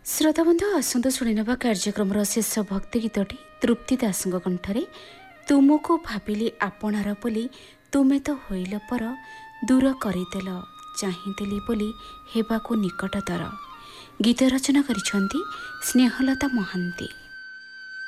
श्रोताबंधु आसतु शुणिनवा कार्यक्रम शेष भक्ति गीतटी तृप्ति दास कंठरे तुमको भाविली आपणार बोली तुमे तो होइल पर दूर करदेल चाहिदेली बोली हेबाकु निकटतर। गीत रचना करिसेंती स्नेहलता महांती।